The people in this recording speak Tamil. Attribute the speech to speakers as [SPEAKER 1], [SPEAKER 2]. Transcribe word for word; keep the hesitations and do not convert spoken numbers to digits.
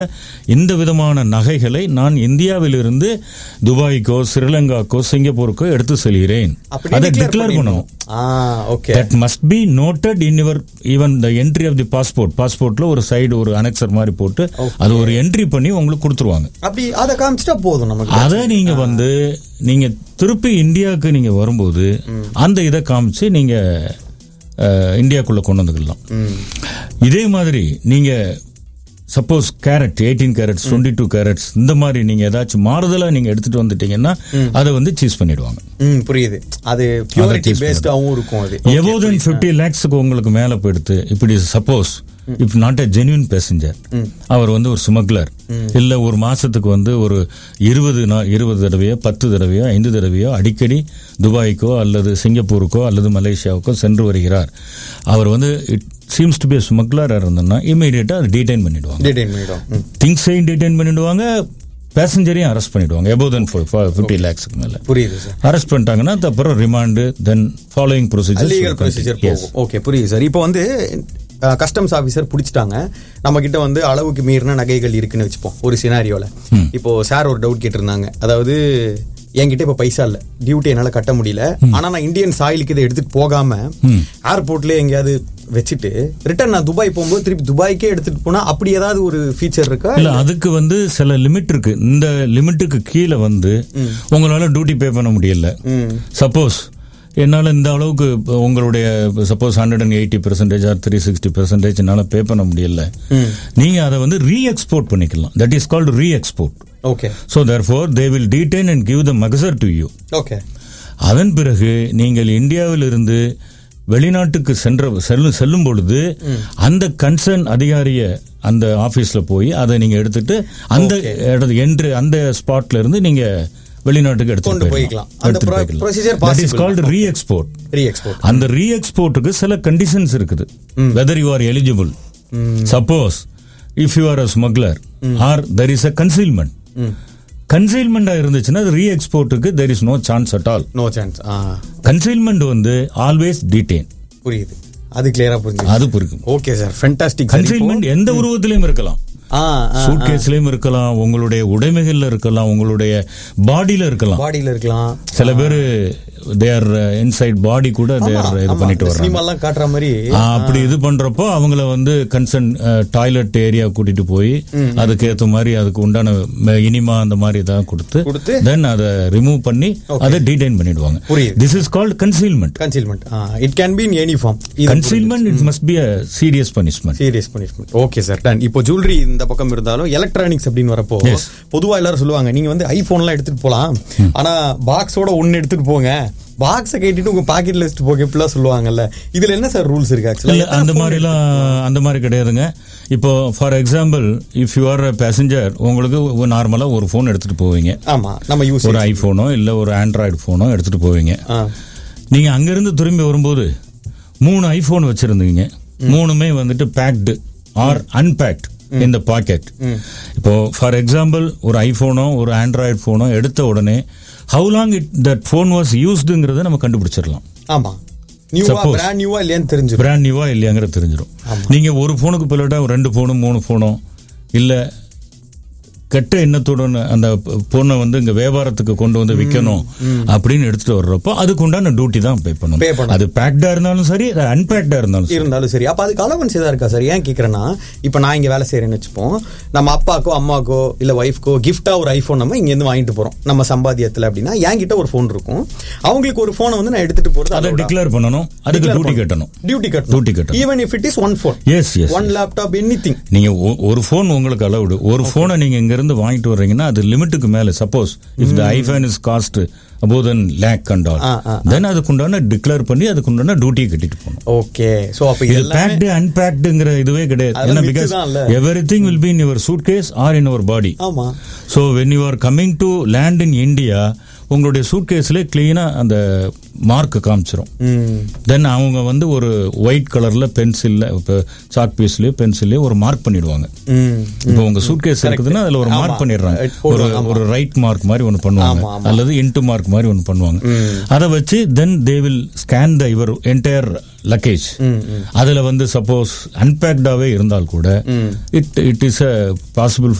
[SPEAKER 1] இந்த விதமான நகைகளை நான் இந்தியாவிலிருந்து துபாய்க்கோ ஸ்ரீலங்காக்கோ சிங்கப்பூருக்கோ எடுத்து செல்கிறேன். அதை டிக்ளேர் பண்ணணும். That must be noted in your even the entry of the passport. பாஸ்போர்ட்ல ஒரு சைடு ஒரு அனெக்சர் மாதிரி போட்டு அது ஒரு என்ட்ரி பண்ணி உங்களுக்கு கொடுத்துருவாங்க.
[SPEAKER 2] அப்படி அதை காமிச்சிட்டா போதும் நமக்கு. அதை
[SPEAKER 1] நீங்க வந்து நீங்க திருப்பி இந்தியாவுக்கு நீங்க வரும்போது அந்த இதை காமிச்சு நீங்க இந்தியாக்குள்ள கொண்டு வந்துக்கலாம். இதே மாதிரி நீங்க suppose carrot eighteen carrots twenty two carrots இந்த மாதிரி நீங்க ஏதாச்சும் மாறுதலா நீங்க எடுத்துட்டு வந்துட்டீங்கன்னா அதை வந்து சீஸ் பண்ணிடுவாங்க.
[SPEAKER 2] புரியுது. அது பியூரிட்டி பேஸ்டாவும் இருக்கும். அது
[SPEAKER 1] எபோவ் தென் ஃபிஃப்டி லேக்ஸ்க்கு உங்களுக்கு மேல போயிடுத்து. இப்படி சப்போஸ் இப் நாட் எ ஜென்யூன் பேசஞ்சர், அவர் வந்து ஒரு ஸ்மக்லர் இல்ல ஒரு மாசத்துக்கு வந்து ஒரு இருபது இருபது தடவையோ பத்து தடவையோ ஐந்து தடவையோ அடிக்கடி துபாய்க்கோ அல்லது சிங்கப்பூருக்கோ அல்லது மலேசியாவுக்கோ சென்று வருகிறார், அவர் வந்து seems to be a smuggler இருந்தனா இமிடியேட்டா டீடைன் பண்ணிடுவாங்க.
[SPEAKER 2] டீடைன் பண்ணிடுவாங்க.
[SPEAKER 1] திங்ஸ் ஐ டீடைன் பண்ணிடுவாங்க. பேசஞ்சரையும் அரெஸ்ட் பண்ணிடுவாங்க. எபோவ் தென் ஃபிஃப்டி லேக்ஸ்க்கு மேல.
[SPEAKER 2] புரியுது சார்.
[SPEAKER 1] அரெஸ்ட் பண்ணிட்டாங்கன்னா அப்புறம் ரிமாண்ட் தென் ஃபாலோயிங் ப்ரொசீஜர்
[SPEAKER 2] லீகல் ப்ரொசீஜர் போகும். ஓகே புரியுது சார். இப்போ வந்து கஸ்டம்ஸ் ஆஃபீஸர் பிடிச்சிட்டாங்க, நம்ம கிட்ட வந்து அளவுக்கு மீறின நகைகள் இருக்குன்னு வச்சுப்போம் ஒரு சினாரியோல. இப்போ சார் ஒரு டவுட் கேட்டிருந்தாங்க. அதாவது என்கிட்ட இப்ப பைசா இல்ல, டியூட்டி என்னால கட்ட முடியல, ஆனா நான் இந்தியன் சாயிலுக்கு இதை எடுத்துட்டு போகாம ஏர்போர்ட்ல எங்கேயாவது வச்சுட்டு ரிட்டர்ன் நான் துபாய் போகும்போது திருப்பி துபாய்க்கே எடுத்துட்டு போனா அப்படி ஏதாவது ஒரு ஃபீச்சர் இருக்கா?
[SPEAKER 1] இல்ல, அதுக்கு வந்து சில லிமிட் இருக்கு. இந்த லிமிட்டுக்கு கீழே வந்து உங்களால டியூட்டி பே பண்ண முடியல. சப்போஸ் என்னால இந்த அளவுக்கு உங்களுடைய suppose hundred and eighty percentage R three sixty percentage என்னால பே பண்ண முடியல, நீங்க அதை வந்து ரீ எக்ஸ்போர்ட் பண்ணிக்கலாம். That is called re export.
[SPEAKER 2] Okay.
[SPEAKER 1] So therefore they will detain and give the magazine to you.
[SPEAKER 2] Okay.
[SPEAKER 1] அதன் பிறகு நீங்கள் இந்தியாவில் இருந்து வெளிநாட்டுக்கு சென்ற செல்லும் பொழுது அந்த கன்சர்ன் அதிகாரிய அந்த ஆபீஸ்ல போய் அதை நீங்க எடுத்துட்டு அந்த என்ட்ரி அந்த ஸ்பாட்ல இருந்து நீங்க வெளிநாட்டுக்கு எடுத்துட்டு போய்க்கலாம். That is called re-export. அந்த re-exportக்கு சில கண்டிஷன்ஸ் இருக்குது. Whether you are eligible. Suppose if you are a smuggler or there is a concealment. கன்சீல்மெண்டா இருந்துச்சுன்னா ரீ எக்ஸ்போர்ட்டுக்கு there is no chance at all.
[SPEAKER 2] No chance.
[SPEAKER 1] Concealment வந்து ஆல்வேஸ் டீடைன்.
[SPEAKER 2] புரியுது. அது கிளியரா புரியுது.
[SPEAKER 1] அது புரியுது.
[SPEAKER 2] Okay sir, fantastic.
[SPEAKER 1] கன்சீல்மெண்ட் எந்த உருவத்திலயும் இருக்கலாம். சூட் கேஸ்லயும் இருக்கலாம், உங்களுடைய உடைமைகள்ல இருக்கலாம், உங்களுடைய பாடியில இருக்கலாம்.
[SPEAKER 2] பாடியில இருக்கலாம்.
[SPEAKER 1] சில பேர் they are inside body கூட they are இது பண்ணிட்டு வர்றாங்க.
[SPEAKER 2] சினிமாலாம் காட்ற மாதிரி
[SPEAKER 1] அப்படி இது பண்றப்போ அவங்கள வந்து கன்சர்ன் டாய்லெட் ஏரியா கூட்டிட்டு போய் அதுக்கு ஏத்த மாதிரி அதுக்கு உண்டான இனிமா அந்த மாதிரி தான் கொடுத்து தென் அதை ரிமூவ் பண்ணி அதை டீடைன் பண்ணிடுவாங்க. This is called concealment.
[SPEAKER 2] Concealment. It can be in any form.
[SPEAKER 1] Concealment it must be a serious punishment.
[SPEAKER 2] Serious punishment. Okay sir. Done. இப்போ ஜுவல்லரி இந்த பக்கம் இருந்தாலும் எலக்ட்ரானிக்ஸ் அப்படின்னு வரப்போ பொதுவா எல்லாரும் சொல்லுவாங்க, நீங்க வந்து ஐபோன்லாம் எடுத்துட்டு போலாம், ஆனா பாக்ஸோட ஒன்னு எடுத்துட்டு போங்க, பாக்ஸை கேட்டுட்டு உங்க பாக்கெட்ல வச்சுட்டு போக இப்படிலாம் சொல்லுவாங்கல்ல. இதுல என்ன சார் ரூல்ஸ் இருக்கு? ஆக்சுவலி
[SPEAKER 1] அந்த மாதிரிலாம் அந்த மாதிரி கிடையாதுங்க. இப்போ for example if you are passenger, உங்களுக்கு நார்மலா ஒரு போன் எடுத்துட்டு போவீங்க.
[SPEAKER 2] ஆமா, நம்ம யூஸ்
[SPEAKER 1] ஒரு ஐபோனோ இல்ல ஒரு ஆண்ட்ராய்டு போனோ எடுத்துட்டு போவீங்க. நீங்க அங்கிருந்து திரும்பி வரும்போது மூணு ஐபோன் வச்சிருந்தீங்க, மூணுமே வந்துட்டு பேக்டு ஆர் அன்பேக்ட் இந்த பாக்கெட். இப்போ ஃபார் எக்ஸாம்பிள் ஒரு ஐபோனோ ஒரு ஆண்ட்ராய்டு போனோ எடுத்த உடனே how long it that phone was usedங்கறத நம்ம கண்டுபிடிச்சிரலாம்.
[SPEAKER 2] ஆமா, நியூவா பிராண்ட் நியூவா இல்லையான்னு தெரிஞ்சிரும்.
[SPEAKER 1] பிராண்ட் நியூவா இல்லையாங்கறது தெரிஞ்சிரும். நீங்க ஒரு போனுக்கு பிள்ளடா ரெண்டு போனோ மூணு போனோ இல்ல கெட்ட எண்ணத்தோட அந்த பொண்ணை வந்து இங்க வியாபாரத்துக்கு கொண்டு வந்து விற்கணும் அப்படின்னு எடுத்துட்டு வர்றப்போ அதுக்கு உண்டான டியூட்டி தான் பே பண்ணணும். அது பேக்டா இருந்தாலும் சரி, அன்பேக்டா இருந்தாலும்
[SPEAKER 2] இருந்தாலும் சரி. அப்ப அதுக்கு அலவன்ஸ் ஏதா இருக்கா சார்? ஏன் கேக்குறேன்னா, இப்ப நான் இங்க வேலை செய்யறேன்னு வச்சுப்போம், நம்ம அப்பாக்கோ அம்மாக்கோ இல்ல ஒய்ஃப்கோ கிஃப்டா ஒரு ஐபோன் நம்ம இங்க இருந்து வாங்கிட்டு போறோம் நம்ம சம்பாதியத்துல அப்படின்னா, என்கிட்ட ஒரு போன் இருக்கும், அவங்களுக்கு ஒரு போனை வந்து நான் எடுத்துட்டு போறது
[SPEAKER 1] அதை டிக்ளேர் பண்ணணும். அதுக்கு டியூட்டி கட்டணும்.
[SPEAKER 2] டியூட்டி கட்டணும். டியூட்டி கட்டணும். Even if it is one phone.
[SPEAKER 1] S S
[SPEAKER 2] one laptop anything.
[SPEAKER 1] நீங்க ஒரு போன் உங்களுக்கு அலவுட். ஒரு போனை நீங்க இங்க இருந்து வாங்கிட்டு வர்றீங்கன்னா அது லிமிட்டுக்கு மேல, suppose if the iPhone is cost above than lakh and all, then அதுக்குண்டான டிக்ளேர் பண்ணி அதுக்குண்டான டியூட்டி கட்டிட்டு போகணும்.
[SPEAKER 2] ஓகே, சோ அப்ப இது
[SPEAKER 1] பேக்டு அன்பேக்டுங்கற இதுவே கிடையாது. ஏன்னா because everything will be in your suitcase or in your body.
[SPEAKER 2] ஆமா.
[SPEAKER 1] So when you are coming to land in India, உங்களுடைய சூட்கேஸ்ல கிளீனா அந்த மார்க் காமிச்சிரும். தென் அவங்க வந்து ஒரு ஒயிட் கலர்ல பென்சில்ல சாக் பீஸ்லயோ பென்சில்லயோ ஒரு மார்க் பண்ணிடுவாங்க. இப்போ உங்க சூட்கேஸ் இருக்குதுன்னா அதுல ஒரு மார்க் பண்ணிடுறாங்க. ஒரு ஒரு ரைட் மார்க் மாதிரி ஒன்னு பண்ணுவாங்க, அல்லது இன்டு மார்க் மாதிரி ஒன்று பண்ணுவாங்க. அதை வச்சு தென் they will scan the your entire luggage. அதுல வந்து சப்போஸ் அன்பேக்டாவே இருந்தால் கூட it it is a possible